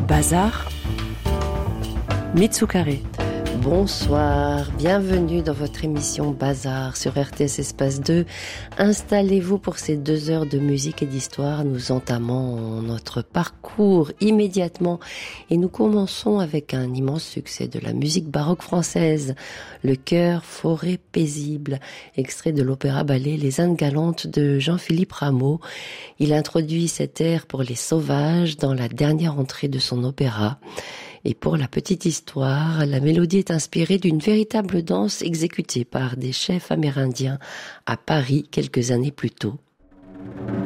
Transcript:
Bazar, Mitsukare. Bonsoir, bienvenue dans votre émission Bazar sur RTS Espace 2. Installez-vous pour ces 2 heures de musique et d'histoire. Nous entamons notre parcours immédiatement et nous commençons avec un immense succès de la musique baroque française, Le Chœur Forêt Paisible, extrait de l'opéra-ballet Les Indes galantes de Jean-Philippe Rameau. Il introduit cet air pour les sauvages dans la dernière entrée de son opéra. Et pour la petite histoire, la mélodie est inspirée d'une véritable danse exécutée par des chefs amérindiens à Paris quelques années plus tôt.